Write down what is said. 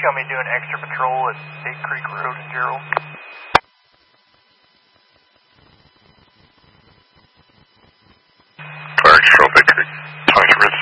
got me doing extra patrol at Big Creek Road in Gerald. Fire Control, Big Creek. 23 minutes.